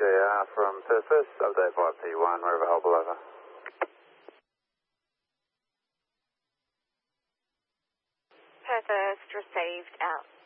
JR from Perthurst, update by P1, River Hobble, over. Perthurst received out.